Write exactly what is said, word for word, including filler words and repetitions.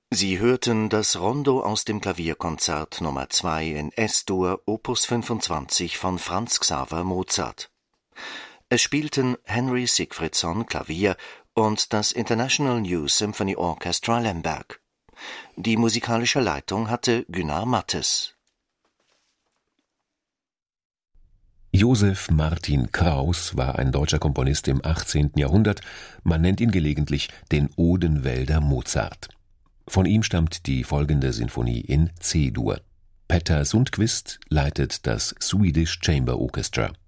Sie hörten das Rondo aus dem Klavierkonzert Nummer zwei in Es-Dur, Opus fünfundzwanzig von Franz Xaver Mozart. Es spielten Henry Sigfridsson Klavier und das International New Symphony Orchestra Lemberg. Die musikalische Leitung hatte Gunnar Mattes. Joseph Martin Kraus war ein deutscher Komponist im achtzehnten Jahrhundert. Man nennt ihn gelegentlich den Odenwälder Mozart. Von ihm stammt die folgende Sinfonie in C-Dur. Petter Sundqvist leitet das Swedish Chamber Orchestra.